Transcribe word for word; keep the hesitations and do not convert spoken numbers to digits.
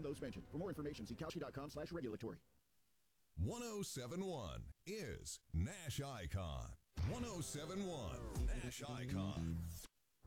those mentioned. For more information, see Kalshi.com slash regulatory. one oh seven point one is Nash Icon. one oh seven point one Nash Icon.